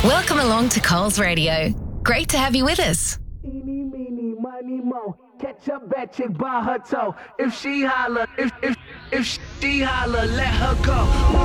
Welcome along to Coles Radio. Great to have you with us. Eeny, meeny, miny, mo. Catch a bad chick by her toe. If she holler, if she holler, let her go.